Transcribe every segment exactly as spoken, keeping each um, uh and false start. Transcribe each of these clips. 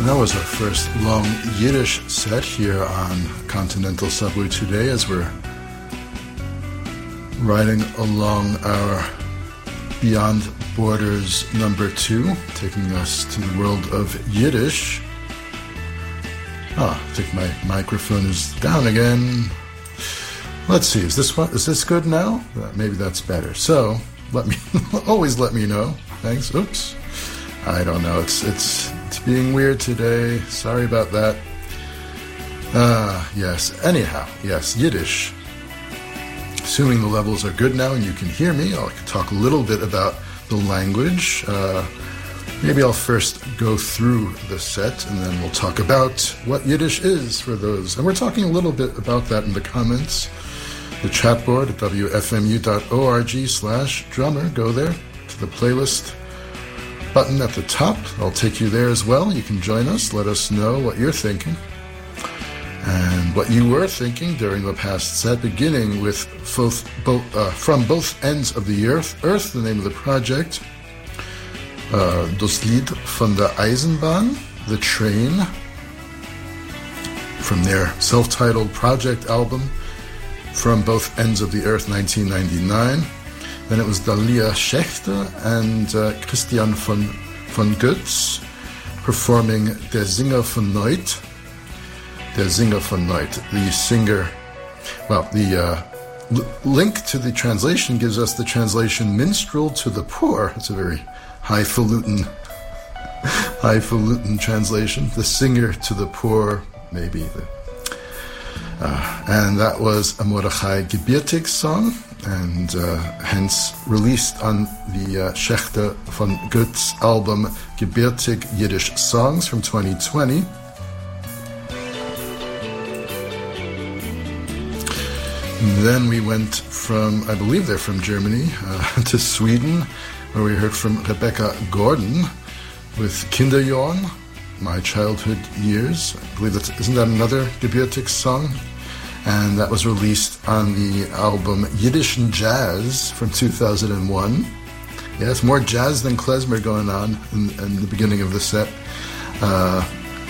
And that was our first long Yiddish set here on Continental Subway today as we're riding along our Beyond Borders number two, taking us to the world of Yiddish. Ah, I think my microphone is down again. Let's see, is this one, is this good now? Uh, maybe that's better. So, let me, always let me know. Thanks. Oops. I don't know. It's it's it's being weird today. Sorry about that. Ah, uh, yes. Anyhow, yes, Yiddish. Assuming the levels are good now and you can hear me, I'll talk a little bit about the language. Uh, maybe I'll first go through the set and then we'll talk about what Yiddish is for those. And we're talking a little bit about that in the comments. The chat board at w f m u dot org slash drummer. Go there to the playlist button at the top. I'll take you there as well. You can join us. Let us know what you're thinking and what you were thinking during the past set, beginning with both, both, uh, From Both Ends of the Earth. Earth, the name of the project. Uh, Das Lied von der Eisenbahn, The Train, from their self-titled project album, From Both Ends of the Earth, nineteen ninety-nine. Then it was Dalia Schechter and uh, Christian von, von Götz performing Der Singer von Neut. Der Singer von Neut, the singer. Well, the uh, l- link to the translation gives us the translation Minstrel to the Poor. It's a very highfalutin, highfalutin translation. The singer to the poor, maybe. The, uh, and that was a Mordechai Gebirtig song, and uh, hence released on the uh, Schechter von Götz album Gebirtig Yiddish Songs from twenty twenty. And then we went from, I believe they're from Germany, uh, to Sweden, where we heard from Rebecca Gordon with Kinderjorn, My Childhood Years. I believe that, isn't that another Gebirtig song? And that was released on the album Yiddischen Jazz from two thousand one. Yes, more jazz than klezmer going on in, in the beginning of the set. Uh,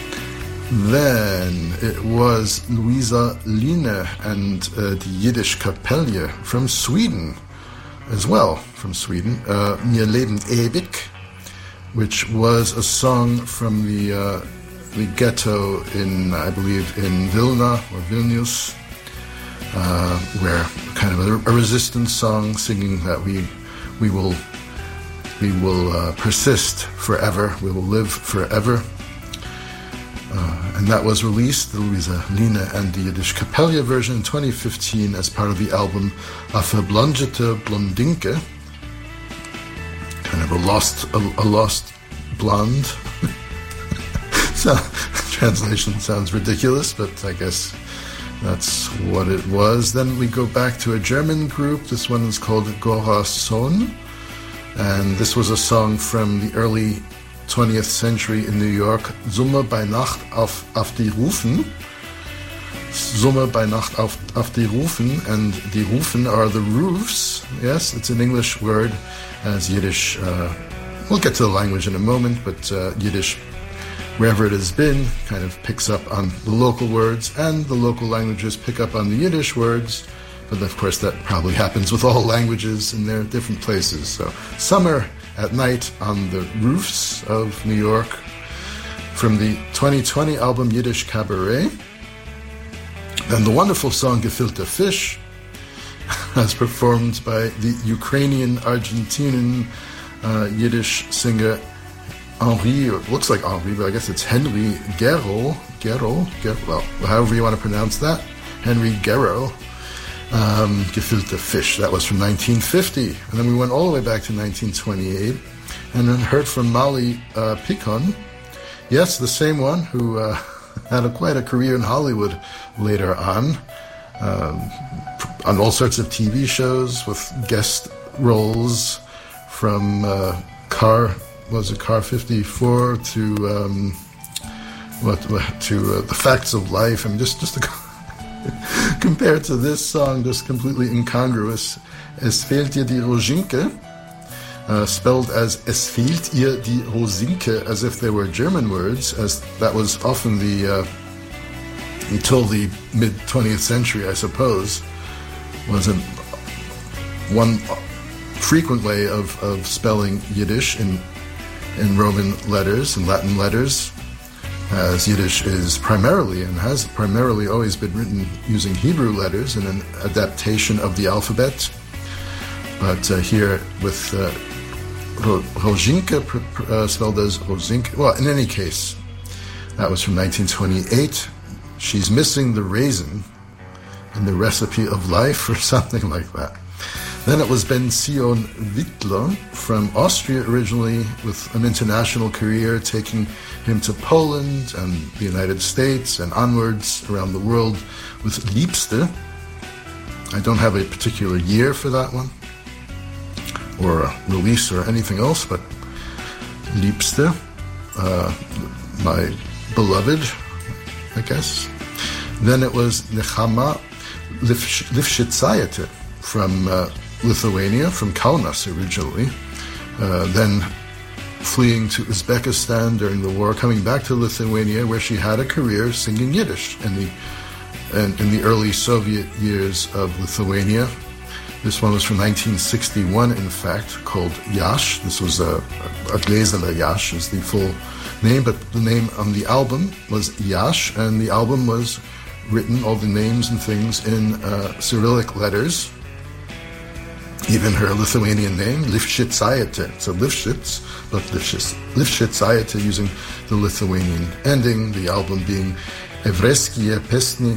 then it was Luisa Line and uh, the Yiddish Kapelle from Sweden as well, from Sweden. Uh, Mir Leben ewig, which was a song from the uh, the ghetto in, I believe, in Vilna or Vilnius, uh, where kind of a, a resistance song, singing that we we will we will uh, persist forever, we will live forever. Uh, and that was released, the Luisa Line and the Yiddish Kapelle version in twenty fifteen as part of the album A Verblondete Blondinke, kind of a lost a, a lost blonde. So translation sounds ridiculous, but I guess that's what it was. Then we go back to a German group. This one is called Gora Sohn, and this was a song from the early twentieth century in New York. Summe bei Nacht auf, auf die Rufen. Summe bei Nacht auf, auf die Rufen, and die Rufen are the roofs. Yes, it's an English word, as Yiddish, uh, we'll get to the language in a moment, but uh, Yiddish, wherever it has been, kind of picks up on the local words, and the local languages pick up on the Yiddish words. But of course that probably happens with all languages in their different places. So summer at night on the roofs of New York, from the twenty twenty album Yiddish Cabaret. And the wonderful song Gefilte Fish, as performed by the Ukrainian-Argentinian uh, Yiddish singer Henri, or it looks like Henri, but I guess it's Henry Guerro, Guerro, Guerro, well, however you want to pronounce that, Henry Guerro. Um, Gefilte Fish, that was from nineteen fifty. And then we went all the way back to nineteen twenty-eight and then heard from Molly uh, Picon. Yes, the same one who uh, had a, quite a career in Hollywood later on, um, on all sorts of T V shows with guest roles from uh, Car, was it Car fifty-four to um, what to uh, The Facts of Life. I mean, just just a compared to this song, just completely incongruous. Es fehlt dir die Roginke. uh, spelled as "Es fehlt ihr die Rosinke," as if they were German words, as that was often the, uh, until the mid-twentieth century, I suppose, was a, one frequent way of, of spelling Yiddish in, in Roman letters and Latin letters, as Yiddish is primarily and has primarily always been written using Hebrew letters in an adaptation of the alphabet. But uh, here with uh, Rozinka, uh, spelled as Rozinka. Well, in any case, that was from nineteen twenty-eight. She's missing the raisin in the recipe of life or something like that. Then it was Ben Sion Wittler from Austria originally, with an international career taking him to Poland and the United States and onwards around the world with Liebste. I don't have a particular year for that one, or a release or anything else, but Liebste, uh, my beloved, I guess. Then it was Nechama Lifshitsayete from uh, Lithuania, from Kaunas originally, uh, then fleeing to Uzbekistan during the war, coming back to Lithuania, where she had a career singing Yiddish in the in, in the early Soviet years of Lithuania. This one was from nineteen sixty-one, in fact, called Yash. This was a, a Glezela Yash is the full name, but the name on the album was Yash, and the album was written, all the names and things, in uh, Cyrillic letters. Even her Lithuanian name, Lifshitsayete. So Lifshitz, but Lifshitsayete using the Lithuanian ending, the album being Evreskie Pesni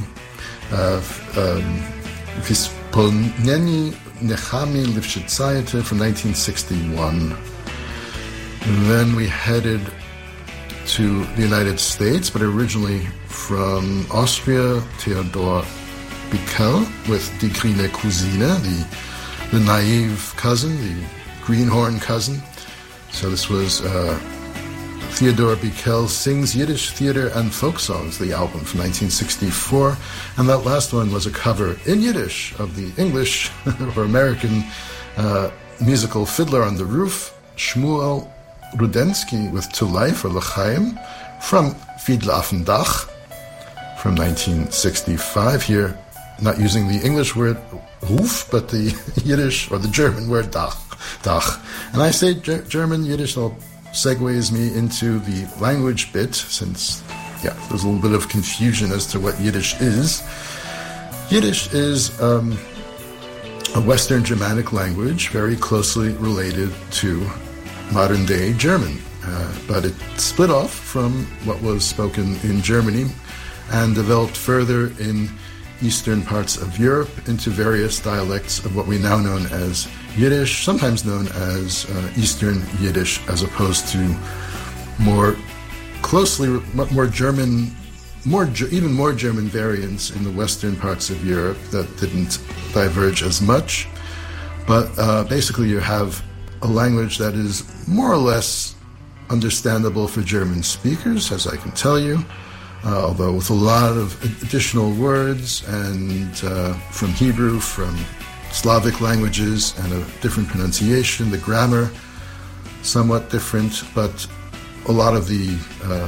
Vispolneni Nechami Lifshitsayete from nineteen sixty-one. And then we headed to the United States, but originally from Austria, Theodor Bickel with Die Grüne Cousine, the the naive cousin, the greenhorn cousin. So this was uh, Theodor Bickel Sings Yiddish Theater and Folk Songs, the album from nineteen sixty-four. And that last one was a cover in Yiddish of the English or American uh, musical Fiddler on the Roof, Shmuel Rudensky with To Life or L'chaim from Fiedler auf dem Dach from nineteen sixty-five. Here, not using the English word Ruf, but the Yiddish or the German word Dach. Dach. And I say G- German, Yiddish, all segues me into the language bit, since, yeah, there's a little bit of confusion as to what Yiddish is. Yiddish is um, a Western Germanic language, very closely related to modern-day German. Uh, but it split off from what was spoken in Germany and developed further in eastern parts of Europe into various dialects of what we now know as Yiddish, sometimes known as uh, Eastern Yiddish, as opposed to more closely, more German, more even more German variants in the western parts of Europe that didn't diverge as much. But uh, basically you have a language that is more or less understandable for German speakers, as I can tell you, Uh, although with a lot of additional words and uh, from Hebrew, from Slavic languages, and a different pronunciation, the grammar somewhat different, but a lot of the uh,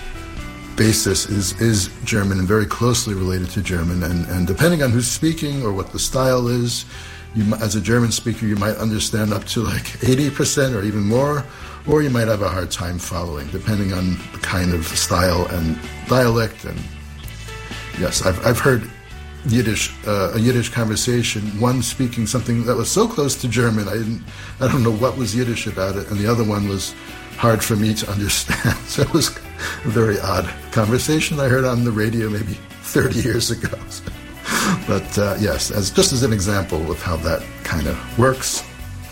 basis is, is German and very closely related to German. And, and depending on who's speaking or what the style is, you, as a German speaker, you might understand up to like eighty percent or even more, or you might have a hard time following, depending on the kind of style and dialect. And yes, I've I've heard Yiddish, uh, a Yiddish conversation, one speaking something that was so close to German, I didn't, I don't know what was Yiddish about it, and the other one was hard for me to understand. So it was a very odd conversation I heard on the radio maybe thirty years ago. But uh, yes, as just as an example of how that kind of works.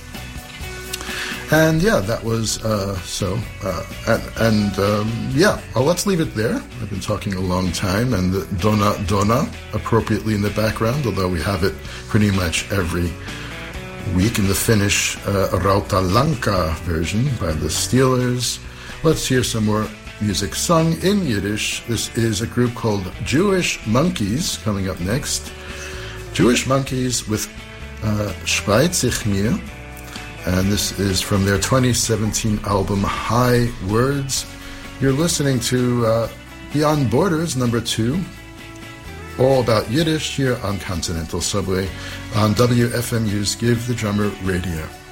And yeah, that was, uh, so, uh, and, and um, yeah, well, let's leave it there. I've been talking a long time, and the Dona Dona, appropriately in the background, although we have it pretty much every week in the Finnish uh, Rautalanka version by the Steelers. Let's hear some more music sung in Yiddish. This is a group called Jewish Monkeys, coming up next. Jewish Monkeys with uh, Spreit sich mir. and this is from their twenty seventeen album High Words. You're listening to uh, Beyond Borders, number two, all about Yiddish here on Continental Subway on W F M U's Give the Drummer Radio.